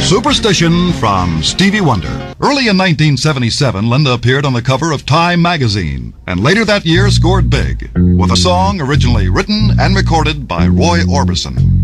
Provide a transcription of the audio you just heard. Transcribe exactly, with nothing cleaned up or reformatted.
Superstition from Stevie Wonder. Early in nineteen seventy-seven, Linda appeared on the cover of Time magazine, and later that year scored big with a song originally written and recorded by Roy Orbison.